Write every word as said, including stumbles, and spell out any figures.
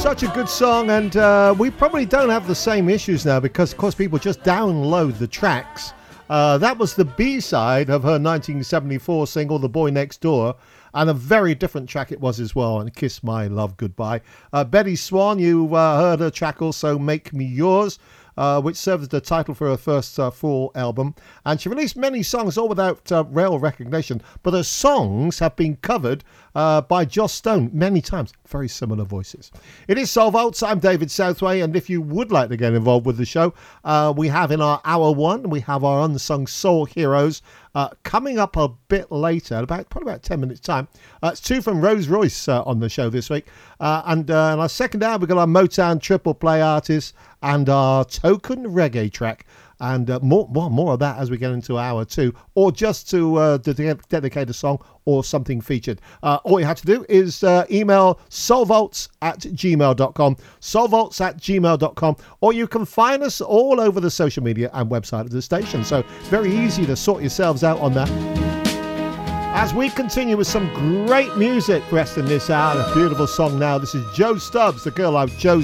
Such a good song, and uh, we probably don't have the same issues now because, of course, people just download the tracks. Uh, that was the B-side of her nineteen seventy-four single, The Boy Next Door, and a very different track it was as well, and Kiss My Love Goodbye. Uh, Betty Swan, you uh, heard her track also, Make Me Yours, uh, which served as the title for her first uh, full album. And she released many songs, all without uh, real recognition, but her songs have been covered uh, by Joss Stone many times. Very similar voices. It is Soul Vaults. I'm David Southway, and if you would like to get involved with the show, uh, we have in our hour one, we have our Unsung Soul Heroes. Uh, coming up a bit later, about probably about ten minutes time, uh, it's two from Rose Royce uh, on the show this week. Uh, and uh, in our second hour, we've got our Motown triple play artists and our token reggae track. And uh, more, more, more of that as we get into hour two, or just to uh, de- dedicate a song or something featured. Uh, all you have to do is uh, email soulvaults at gmail dot com, soulvaults at gmail dot com, or you can find us all over the social media and website of the station. So very easy to sort yourselves out on that. As we continue with some great music rest in this hour, a beautiful song now. This is Joe Stubbs, the girl I've chosen.